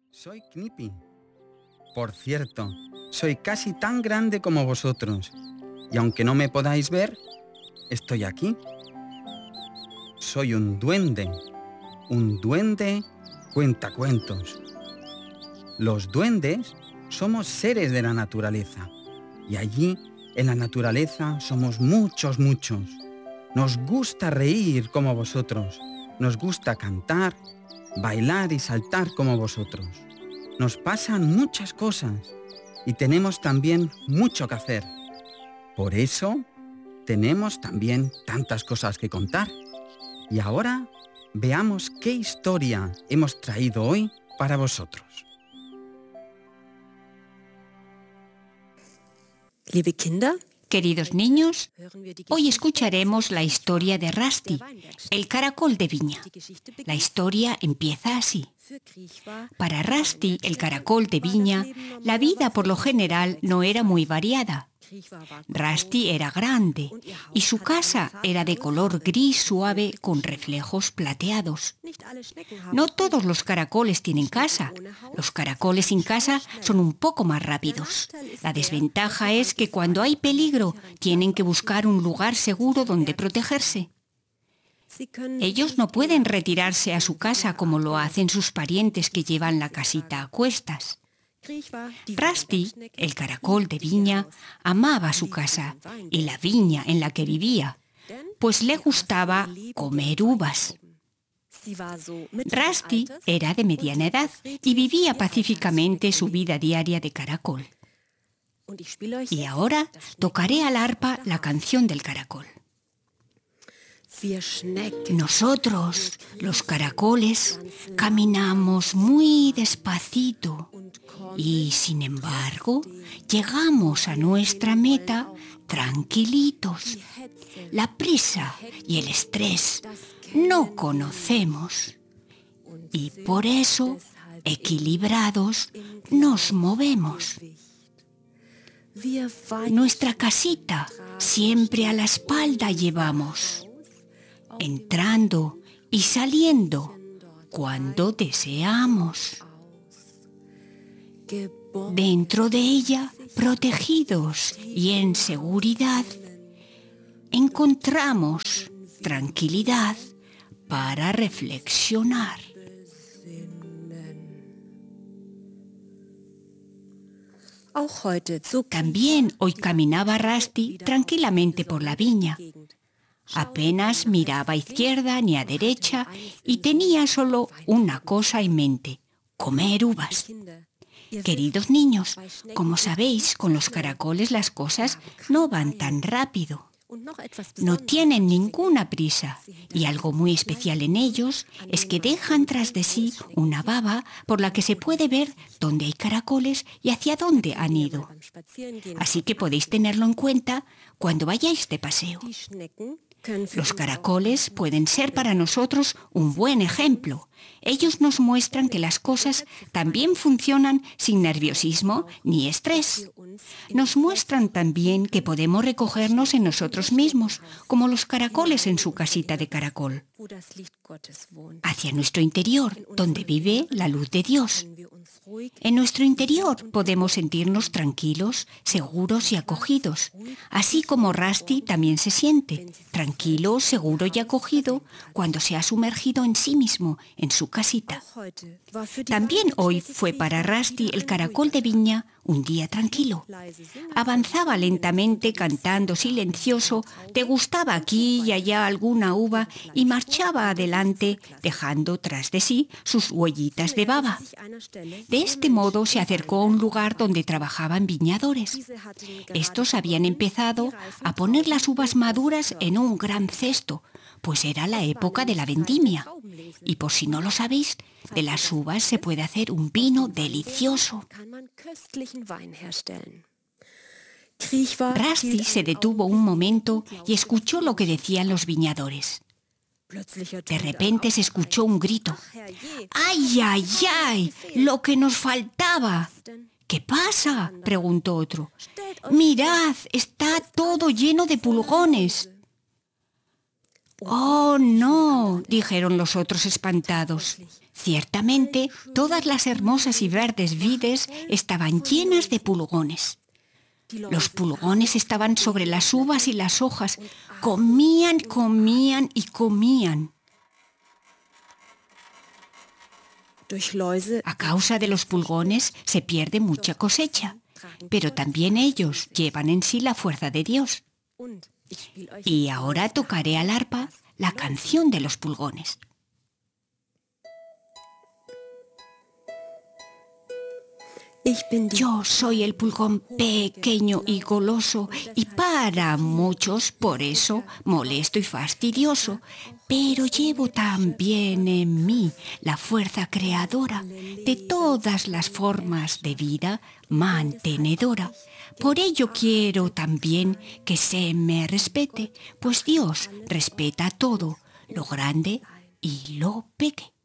Soy Knipi. Por cierto, soy casi tan grande como vosotros. Y aunque no me podáis ver, estoy aquí. Soy un duende. Un duende cuentacuentos. Los duendes somos seres de la naturaleza. Y allí, en la naturaleza, somos muchos. Nos gusta reír como vosotros. Nos gusta cantar, bailar y saltar como vosotros. Nos pasan muchas cosas y tenemos también mucho que hacer. Por eso tenemos también tantas cosas que contar. Y ahora veamos qué historia hemos traído hoy para vosotros. Liebe Kinder, Queridos niños, hoy escucharemos la historia de Rusty, el caracol de viña. La historia empieza así. Para Rusty, el caracol de viña, la vida por lo general no era muy variada. Rusty era grande y su casa era de color gris suave con reflejos plateados. No todos los caracoles tienen casa. Los caracoles sin casa son un poco más rápidos. La desventaja es que cuando hay peligro tienen que buscar un lugar seguro donde protegerse. Ellos no pueden retirarse a su casa como lo hacen sus parientes que llevan la casita a cuestas. Rusty, el caracol de viña, amaba su casa y la viña en la que vivía, pues le gustaba comer uvas. Rusty era de mediana edad y vivía pacíficamente su vida diaria de caracol. Y ahora tocaré al arpa la canción del caracol. Nosotros, los caracoles, caminamos muy despacito y, sin embargo, llegamos a nuestra meta tranquilitos. La prisa y el estrés no conocemos y por eso, equilibrados, nos movemos. Nuestra casita siempre a la espalda llevamos, entrando y saliendo cuando deseamos. Dentro de ella, protegidos y en seguridad, encontramos tranquilidad para reflexionar. También hoy caminaba Rusty tranquilamente por la viña. Apenas miraba a izquierda ni a derecha y tenía solo una cosa en mente: comer uvas. Queridos niños, como sabéis, con los caracoles las cosas no van tan rápido. No tienen ninguna prisa y algo muy especial en ellos es que dejan tras de sí una baba por la que se puede ver dónde hay caracoles y hacia dónde han ido. Así que podéis tenerlo en cuenta cuando vayáis de paseo. Los caracoles pueden ser para nosotros un buen ejemplo. Ellos nos muestran que las cosas también funcionan sin nerviosismo ni estrés. Nos muestran también que podemos recogernos en nosotros mismos, como los caracoles en su casita de caracol, hacia nuestro interior, donde vive la luz de Dios. En nuestro interior podemos sentirnos tranquilos, seguros y acogidos, así como Rusty también se siente tranquilo, seguro y acogido cuando se ha sumergido en sí mismo, en su casita. También hoy fue para Rusty el caracol de viña un día tranquilo. Avanzaba lentamente cantando silencioso, degustaba aquí y allá alguna uva y marchaba adelante dejando tras de sí sus huellitas de baba. De este modo se acercó a un lugar donde trabajaban viñadores. Estos habían empezado a poner las uvas maduras en un gran cesto, pues era la época de la vendimia. Y por si no lo sabéis, de las uvas se puede hacer un vino delicioso. Rusty se detuvo un momento y escuchó lo que decían los viñadores. De repente se escuchó un grito. ¡Ay, ay, ay! ¡Lo que nos faltaba! ¿Qué pasa?, preguntó otro. ¡Mirad! Está todo lleno de pulgones. ¡Oh, no!, dijeron los otros espantados. Ciertamente, todas las hermosas y verdes vides estaban llenas de pulgones. Los pulgones estaban sobre las uvas y las hojas. Comían, comían y comían. A causa de los pulgones se pierde mucha cosecha, pero también ellos llevan en sí la fuerza de Dios. Y ahora tocaré al arpa la canción de los pulgones. Yo soy el pulgón pequeño y goloso, y para muchos por eso molesto y fastidioso, pero llevo también en mí la fuerza creadora de todas las formas de vida mantenedora. Por ello quiero también que se me respete, pues Dios respeta todo, lo grande y lo pequeño.